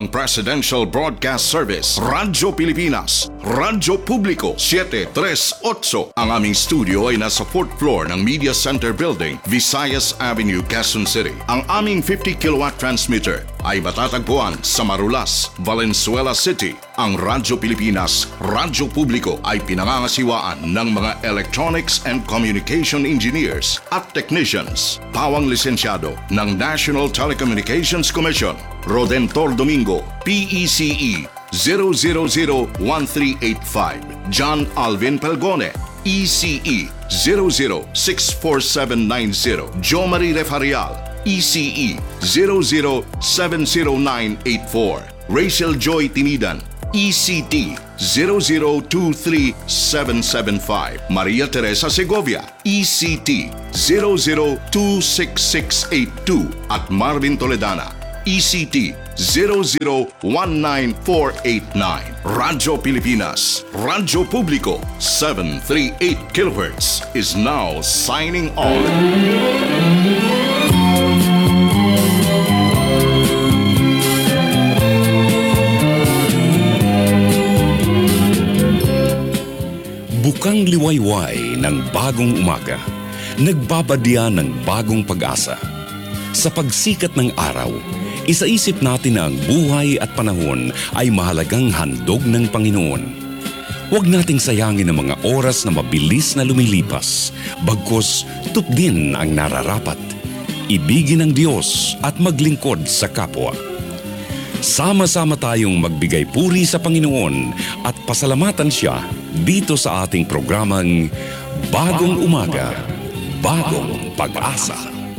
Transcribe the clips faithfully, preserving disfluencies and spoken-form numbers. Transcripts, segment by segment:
Presidential Broadcast Service, Radyo Pilipinas, Radyo Publiko seven three eight. Ang aming studio ay nasa fourth floor ng Media Center Building, Visayas Avenue, Quezon City. Ang aming fifty kilowatt transmitter ay matatagpuan sa Marulas, Valenzuela City. Ang Radyo Pilipinas, Radyo Publiko ay pinangangasiwaan ng mga electronics and communication engineers at technicians. Pawang lisensyado ng National Telecommunications Commission. Rodentor Domingo, P E C E zero zero zero one three eight five. John Alvin Pelgone, E C E zero zero six four seven nine zero. Jo Marie Refarial, E C E zero zero seven zero nine eight four. Rachel Joy Tinidan, E C T zero zero two three seven seven five. Maria Teresa Segovia, E C T zero zero two six six eight two. At Marvin Toledana, E C T zero zero one nine four eight nine. Radyo Pilipinas, Radyo Publiko seven three eight kilohertz is now signing on. Bukang liwayway ng bagong umaga, nagbabadya ng bagong pag-asa. Sa pagsikat ng araw, isaisip natin na ang buhay at panahon ay mahalagang handog ng Panginoon. Huwag nating sayangin ang mga oras na mabilis na lumilipas, bagkus tupdin ang nararapat, ibigin ang Diyos at maglingkod sa kapwa. Sama-sama tayong magbigay puri sa Panginoon at pasalamatan Siya dito sa ating programang Bagong Umaga, Bagong Pag-asa.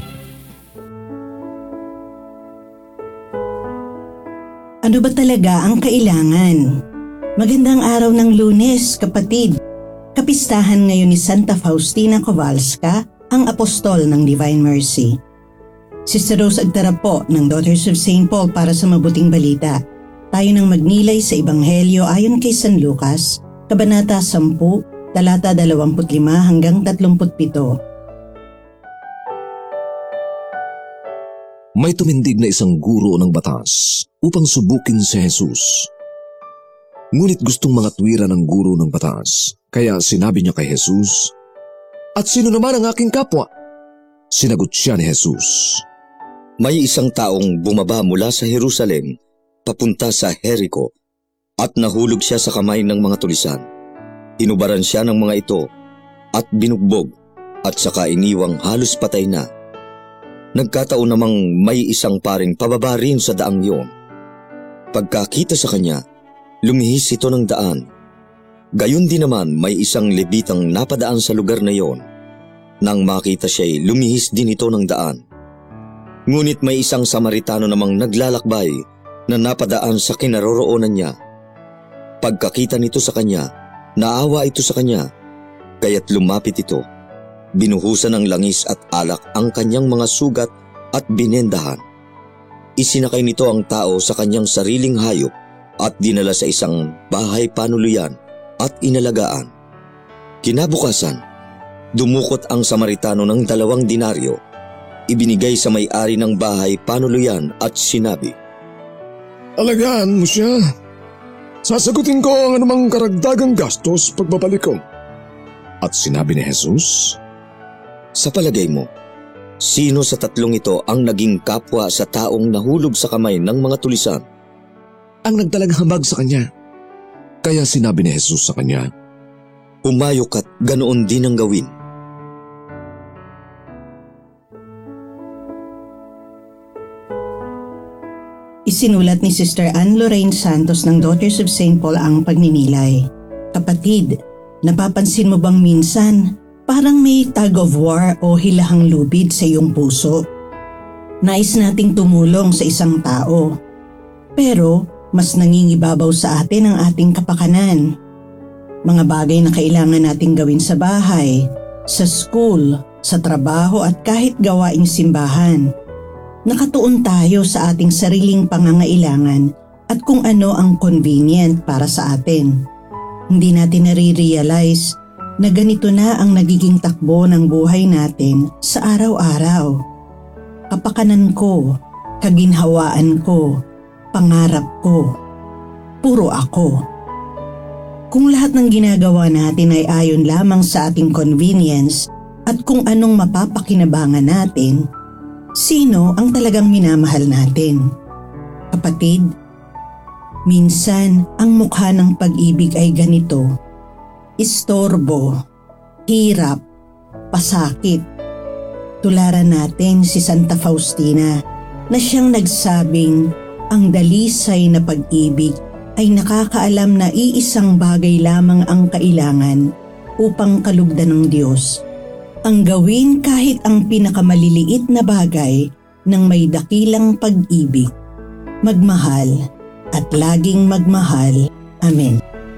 Ano ba talaga ang kailangan? Magandang araw ng Lunes, kapatid. Kapistahan ngayon ni Santa Faustina Kowalska, ang apostol ng Divine Mercy. Sister Rose Agtara po ng Daughters of Saint Paul para sa mabuting balita. Tayo nang magnilay sa Ebanghelyo ayon kay San Lucas, Kabanata ten, talata twenty-five hanggang thirty-seven. May tumindig na isang guro ng batas upang subukin si Jesus. Ngunit gustong mangatwiran ng guro ng batas, kaya sinabi niya kay Jesus, "At sino naman ang aking kapwa?" Sinagot siya ni Jesus, "May isang taong bumaba mula sa Jerusalem papunta sa Jericho at nahulog siya sa kamay ng mga tulisan. Inubaran siya ng mga ito at binugbog at saka iniwang halos patay na. Nagkataon namang may isang paring pababa rin sa daang iyon. Pagkakita sa kanya, lumihis ito ng daan. Gayon din naman may isang Levitang napadaan sa lugar na iyon. Nang makita siya'y lumihis din ito ng daan. Ngunit may isang Samaritano namang naglalakbay na napadaan sa kinaroroonan niya. Pagkakita nito sa kanya, naawa ito sa kanya, kaya't lumapit ito. Binuhusan ng langis at alak ang kanyang mga sugat at binendahan. Isinakay nito ang tao sa kanyang sariling hayop at dinala sa isang bahay panuluyan at inalagaan. Kinabukasan, dumukot ang Samaritano ng dalawang dinaryo, ibinigay sa may-ari ng bahay panuluyan at sinabi, "Alagaan mo siya. Sasagutin ko ang anumang karagdagang gastos pagbabalik ko." At sinabi ni Jesus, "Sa palagay mo, sino sa tatlong ito ang naging kapwa sa taong nahulog sa kamay ng mga tulisan?" "Ang nagdalang habag sa kanya." Kaya sinabi ni Jesus sa kanya, "Umayok at ganoon din ang gawin." Isinulat ni Sister Anne Lorraine Santos ng Daughters of Saint Paul ang pagninilay. Kapatid, napapansin mo bang minsan parang may tug of war o hilahang lubid sa iyong puso? Nais nating tumulong sa isang tao, pero mas nangingibabaw sa atin ang ating kapakanan. Mga bagay na kailangan nating gawin sa bahay, sa school, sa trabaho at kahit gawaing simbahan. Nakatuon tayo sa ating sariling pangangailangan at kung ano ang convenient para sa atin. Hindi natin nare-realize na ganito na ang nagiging takbo ng buhay natin sa araw-araw. Kapakanan ko, kaginhawaan ko, pangarap ko, puro ako. Kung lahat ng ginagawa natin ay ayon lamang sa ating convenience at kung anong mapapakinabangan natin, sino ang talagang minamahal natin? Kapatid, minsan ang mukha ng pag-ibig ay ganito: istorbo, hirap, pasakit. Tularan natin si Santa Faustina na siyang nagsabing ang dalisay na pag-ibig ay nakakaalam na iisang bagay lamang ang kailangan upang kalugdan ng Diyos. Ang gawin kahit ang pinakamaliliit na bagay ng may dakilang pag-ibig. Magmahal at laging magmahal. Amen.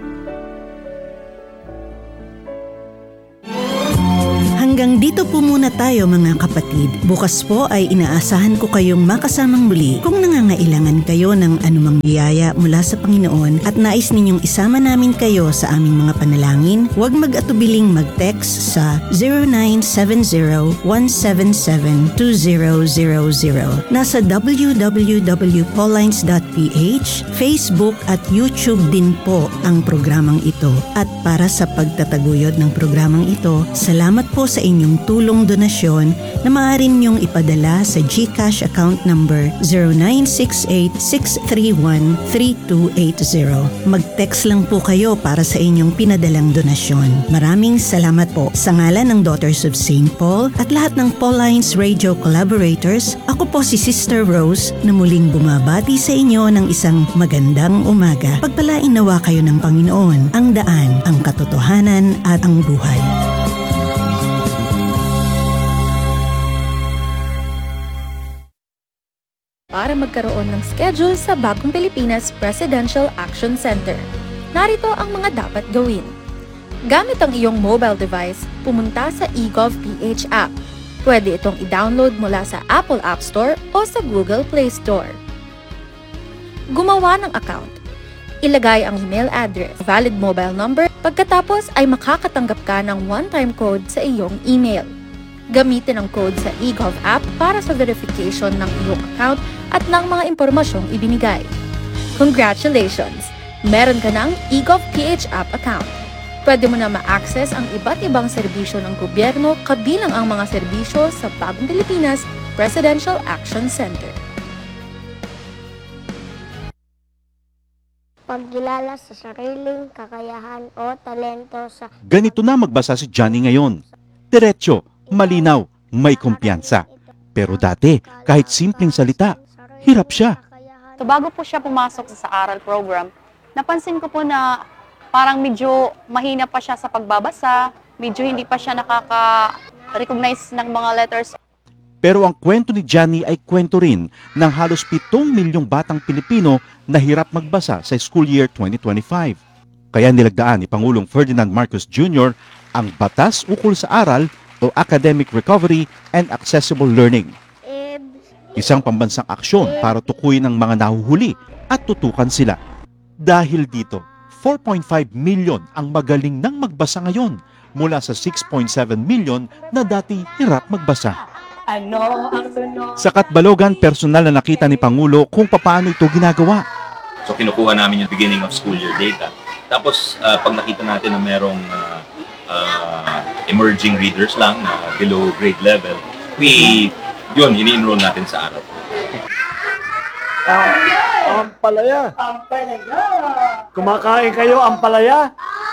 Hanggang dito po muna tayo mga kapatid. Bukas po ay inaasahan ko kayong makasamang muli. Kung nangangailangan kayo ng anumang biyaya mula sa Panginoon at nais ninyong isama namin kayo sa aming mga panalangin, huwag mag-atubiling mag-text sa zero nine seven zero, one seven seven, two zero zero zero. Nasa w w w dot paulines dot p h, Facebook at YouTube din po ang programang ito. At para sa pagtataguyod ng programang ito, salamat po sa inyong tulong donasyon na maaari niyong ipadala sa GCash account number zero nine six eight, six three one, three two eight zero. Mag-text lang po kayo para sa inyong pinadalang donasyon. Maraming salamat po. Sa ngalan ng Daughters of Saint Paul at lahat ng Paulines Radio collaborators, ako po si Sister Rose na muling bumabati sa inyo ng isang magandang umaga. Pagpalain nawa kayo ng Panginoon, ang daan, ang katotohanan at ang buhay. Para magkaroon ng schedule sa Bagong Pilipinas Presidential Action Center, narito ang mga dapat gawin. Gamit ang iyong mobile device, pumunta sa eGovPH app. Pwede itong i-download mula sa Apple App Store o sa Google Play Store. Gumawa ng account. Ilagay ang email address, valid mobile number, pagkatapos ay makakatanggap ka ng one-time code sa iyong email. Gamitin ang code sa eGov app para sa verification ng iyong account at ng mga impormasyong ibinigay. Congratulations! Meron ka ng eGovPH app account. Pwede mo na ma-access ang iba't ibang serbisyo ng gobyerno kabilang ang mga serbisyo sa Bagong Pilipinas Presidential Action Center. Pagkilala sa sariling kakayahan o talento sa... Ganito na magbasa si Johnny ngayon. Diretso, malinaw, may kumpiyansa. Pero dati, kahit simpleng salita, hirap siya. So bago po siya pumasok sa aral program, napansin ko po na parang medyo mahina pa siya sa pagbabasa, medyo hindi pa siya nakaka-recognize ng mga letters. Pero ang kwento ni Johnny ay kwento rin ng halos pitong milyong batang Pilipino na hirap magbasa sa school year twenty twenty-five. Kaya nilagdaan ni Pangulong Ferdinand Marcos Junior ang Batas Ukol sa Aral o Academic Recovery and Accessible Learning. Isang pambansang aksyon para tukuyin ang mga nahuhuli at tutukan sila. Dahil dito, four point five million ang magaling nang magbasa ngayon mula sa six point seven million na dati hirap magbasa. Ano ang sunod? Sa Katbalogan, personal na nakita ni Pangulo kung paano ito ginagawa. So kinukuha namin yung beginning of school year data. Tapos uh, pag nakita natin na merong uh, uh, emerging readers lang na uh, below grade level, we, yun, ini-enroll natin sa araw. Ang palaya. Ang palaya. Kumakain kayo ang palaya?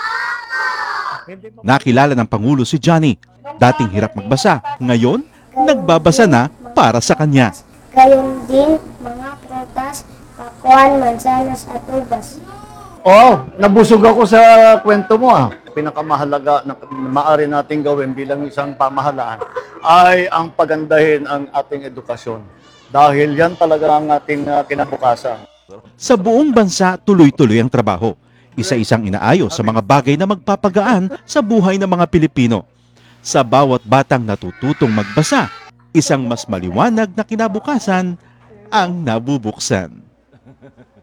Nakilala ng Pangulo si Johnny. Dating hirap magbasa. Ngayon, nagbabasa na para sa kanya. Gayon din mga prutas, pakuan, mansanas at ubas. Oo, nabusog ako sa kwento mo ah. Pinakamahalaga na maaari nating gawin bilang isang pamahalaan ay ang pagandahin ang ating edukasyon. Dahil yan talaga ang ating uh, kinabukasan. Sa buong bansa, tuloy-tuloy ang trabaho. Isa-isang inaayos sa mga bagay na magpapagaan sa buhay ng mga Pilipino. Sa bawat batang natututong magbasa, isang mas maliwanag na kinabukasan ang nabubuksan.